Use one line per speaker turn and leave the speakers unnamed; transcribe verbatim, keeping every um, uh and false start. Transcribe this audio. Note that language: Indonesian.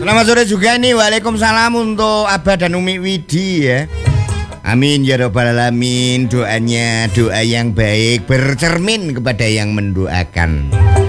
Selamat sore juga nih. Waalaikumsalam untuk Abah dan Umi Widi ya. Amin ya rabbal alamin. Doanya doa yang baik bercermin kepada yang mendoakan.